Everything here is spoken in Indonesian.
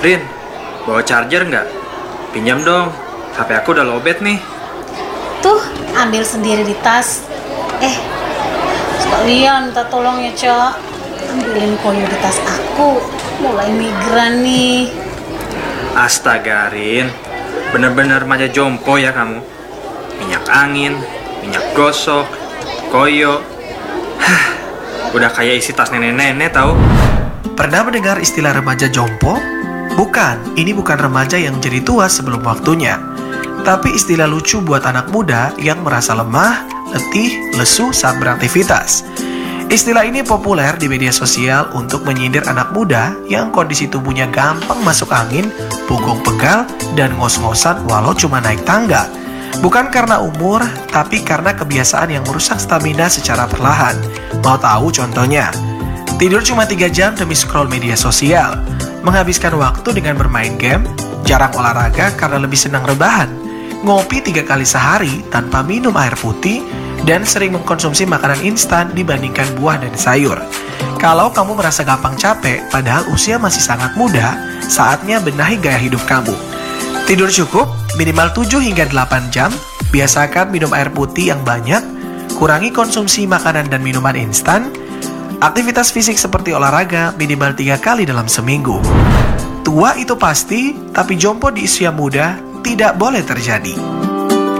Rin, bawa charger nggak? Pinjam dong, HP aku udah lowbat nih. Tuh, ambil sendiri di tas. Sekalian minta tolong ya, Cak. Ambilin koyo di tas aku. Mulai migran nih. Astaga, Rin. Bener-bener remaja jompo ya kamu. Minyak angin, minyak gosok, koyo. Udah kayak isi tas nenek-nenek tahu. Pernah mendengar istilah remaja jompo? Bukan, ini bukan remaja yang jadi tua sebelum waktunya. Tapi istilah lucu buat anak muda yang merasa lemah, letih, lesu saat beraktivitas. Istilah ini populer di media sosial untuk menyindir anak muda yang kondisi tubuhnya gampang masuk angin, punggung pegal, dan ngos-ngosan walau cuma naik tangga. Bukan karena umur, tapi karena kebiasaan yang merusak stamina secara perlahan. Mau tahu contohnya? Tidur cuma 3 jam demi scroll media sosial, menghabiskan waktu dengan bermain game, jarang olahraga karena lebih senang rebahan, ngopi 3 kali sehari tanpa minum air putih, dan sering mengkonsumsi makanan instan dibandingkan buah dan sayur. Kalau kamu merasa gampang capek, padahal usia masih sangat muda, saatnya benahi gaya hidup kamu. Tidur cukup, minimal 7 hingga 8 jam, biasakan minum air putih yang banyak, kurangi konsumsi makanan dan minuman instan, aktivitas fisik seperti olahraga minimal 3 kali dalam seminggu. Tua itu pasti, tapi jompo di usia muda tidak boleh terjadi.